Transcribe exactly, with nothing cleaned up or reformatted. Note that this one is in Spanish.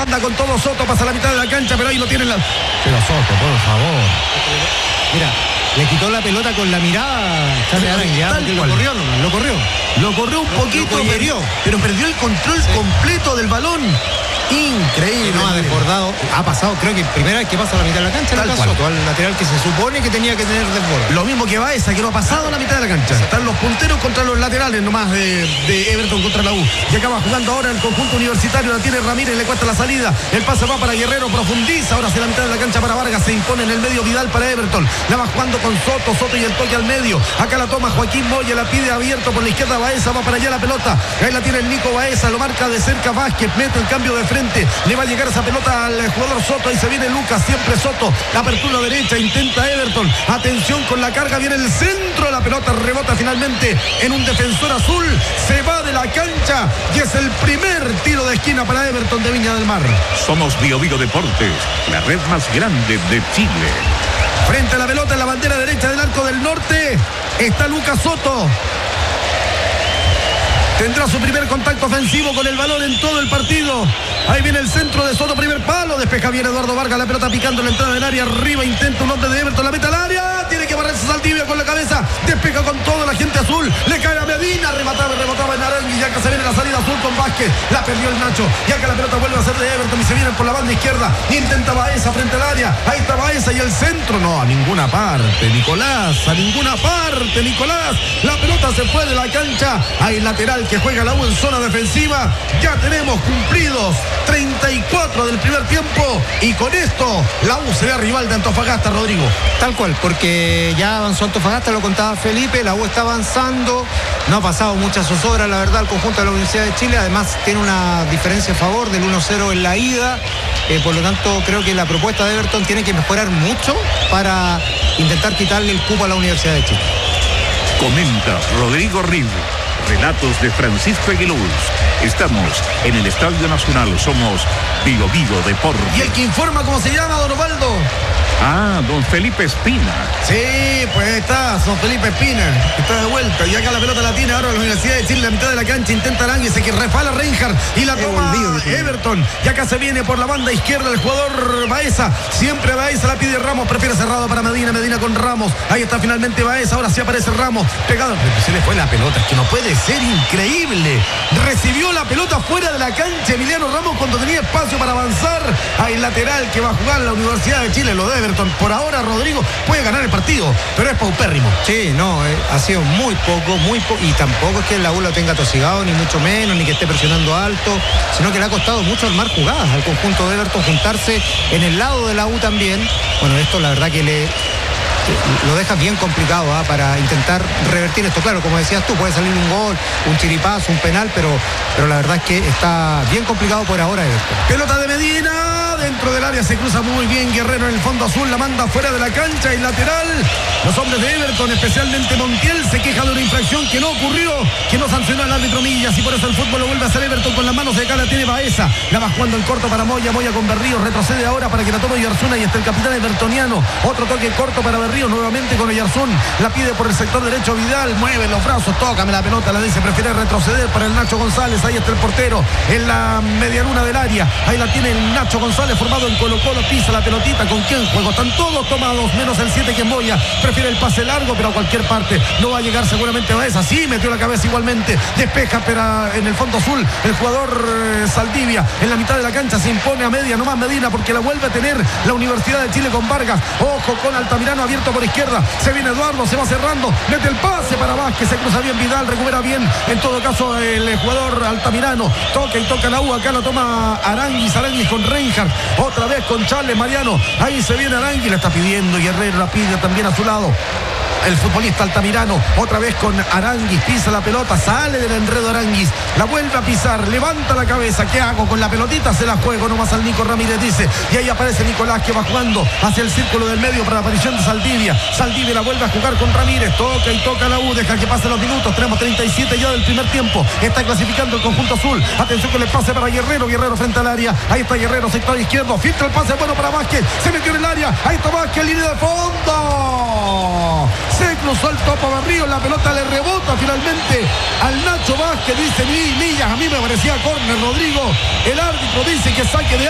manda con todo Soto, pasa la mitad de la cancha, pero ahí lo tiene la... Pero Soto, por favor. Mira, le quitó la pelota con la mirada. Charly Arangui, porque lo corrió nomás, lo corrió. Lo corrió un lo, poquito, lo pero, pero perdió el control sí. completo del balón. Increíble. No ha desbordado, ha pasado, creo que primera vez que pasa a la mitad de la cancha, Tal Lucas Soto, al lateral que se supone que tenía que tener desborde. Lo mismo que Baeza, que no ha pasado a la mitad de la cancha. Están los punteros contra los laterales nomás de, de Everton contra la U. Y acaba jugando ahora el conjunto universitario, la tiene Ramírez, le cuesta la salida. El pase va para Guerrero, profundiza, ahora hacia la mitad de la cancha para Vargas, se impone en el medio Vidal para Everton. La va jugando con Soto, Soto y el toque al medio. Acá la toma Joaquín Moya, la pide abierto por la izquierda Baeza, va para allá la pelota. Ahí la tiene el Nico Baeza, lo marca de cerca Vázquez, mete el cambio de frente, le va a llegar esa pelota al jugador Soto, ahí se viene Lucas, siempre Soto, la apertura derecha, intenta Everton, atención con la carga, viene el centro, la pelota rebota finalmente en un defensor azul, se va de la cancha y es el primer tiro de esquina para Everton de Viña del Mar. Somos Bio Bio Deportes, la red más grande de Chile. Frente a la pelota en la bandera derecha del arco del norte está Lucas Soto. Tendrá su primer contacto ofensivo con el balón en todo el partido. Ahí viene el centro de Soto, primer palo. Despeja bien Eduardo Vargas, la pelota picando en la entrada del área. Arriba intenta un hombre de Everton, la mete al área. Tiene que barrerse Saldivia con la cabeza. Despeja con todo la gente azul. Le cae a Medina, remataba, remataba en Arangui. Y acá se viene la salida azul con Vázquez. La perdió el Nacho. Y acá la pelota vuelve a ser de Everton y se vienen por la banda izquierda. Intenta Baeza frente al área. Ahí está Baeza y el centro. No, a ninguna parte, Nicolás. A ninguna parte, Nicolás. La pelota se fue de la cancha. Hay lateral que juega la U en zona defensiva. Ya tenemos cumplidos treinta y cuatro del primer tiempo y con esto la U será rival de Antofagasta, Rodrigo. Tal cual, porque ya avanzó Antofagasta, lo contaba Felipe, la U está avanzando, no ha pasado mucha zozobra, la verdad, el conjunto de la Universidad de Chile, además tiene una diferencia a favor del uno cero en la ida, eh, por lo tanto creo que la propuesta de Everton tiene que mejorar mucho para intentar quitarle el cupo a la Universidad de Chile. Comenta Rodrigo Riz. Relatos de Francisco Aguiluz. Estamos en el Estadio Nacional. Somos Bio Bio Deportes. ¿Y el que informa cómo se llama, don Osvaldo? Ah, don Felipe Espina. Sí, pues está, don Felipe Espina. Está de vuelta. Y acá la pelota la tiene ahora la Universidad de Chile, la mitad de la cancha. Intenta Arangui, se que refala Reinhardt y la toma Everton. Y acá se viene por la banda izquierda el jugador Baeza. Siempre Baeza la pide Ramos, prefiere cerrado para Medina. Medina con Ramos. Ahí está finalmente Baeza. Ahora sí aparece Ramos. Pegado. Se le fue la pelota. Es que no puede ser, increíble. Recibió la pelota fuera de la cancha Emiliano Ramos cuando tenía espacio para avanzar. Hay lateral que va a jugar la Universidad de Chile, lo de Everton. Por ahora Rodrigo puede ganar el partido, pero es paupérrimo. Sí, no, eh, ha sido muy poco, muy poco, y tampoco es que la U lo tenga tosigado, ni mucho menos, ni que esté presionando alto, sino que le ha costado mucho armar jugadas al conjunto de Everton, juntarse en el lado de la U también. Bueno, esto la verdad que le lo deja bien complicado ¿eh? para intentar revertir esto. Claro, como decías tú, puede salir un gol, un chiripazo, un penal, pero, pero la verdad es que está bien complicado por ahora esto. Pelota de Medina, dentro del área se cruza muy bien Guerrero en el fondo azul, la manda fuera de la cancha y lateral. Los hombres de Everton, especialmente Montiel, se queja de una infracción que no ocurrió, que no sancionó al árbitro Millas, y por eso el fútbol lo vuelve a hacer Everton con las manos de acá, la tiene Baeza, la va jugando en corto para Moya, Moya con Berrío, retrocede ahora para que la tome Oyarzún, y está el capitán evertoniano, otro toque corto para Berrío, nuevamente con Oyarzún, la pide por el sector derecho Vidal, mueve los brazos, tócame la pelota, la dice, prefiere retroceder para el Nacho González, ahí está el portero, en la medialuna del área, ahí la tiene el Nacho González, formado en Colo Colo, pisa la pelotita, ¿con quién juego? Están todos tomados, menos el siete que es Moya, prefiere el pase largo, pero a cualquier parte, no va a llegar seguramente Baeza, sí, metió la cabeza igualmente, despeja, pero en el fondo azul, el jugador eh, Saldivia, en la mitad de la cancha, se impone a media, nomás Medina, porque la vuelve a tener la Universidad de Chile con Vargas, ojo con Altamirano abierto por izquierda, se viene Eduardo, se va cerrando, mete el pase para Vázquez, se cruza bien Vidal, recupera bien, en todo caso el jugador Altamirano, toca y toca la U, acá la toma Aranguis, Aranguis con Reinhardt, otra vez con Charles Mariano, ahí se viene Aranguis, la está pidiendo Guerrero, la pide también a su lado. El futbolista Altamirano, otra vez con Aranguis, pisa la pelota, sale del enredo Aranguis, la vuelve a pisar, levanta la cabeza, ¿qué hago con la pelotita? Se la juego nomás al Nico Ramírez, dice, y ahí aparece Nicolás que va jugando hacia el círculo del medio para la aparición de Saldivia, Saldivia la vuelve a jugar con Ramírez, toca y toca la U, deja que pasen los minutos, tenemos treinta y siete ya del primer tiempo, está clasificando el conjunto azul, atención con el pase para Guerrero, Guerrero frente al área, ahí está Guerrero, sector izquierdo, filtra el pase bueno para Vázquez, se metió en el área, ahí está Vázquez, línea de fondo, se cruzó el topo Berrío, la pelota le rebota finalmente al Nacho Vázquez, dice Millas, a mí me parecía córner, Rodrigo, el árbitro dice que saque de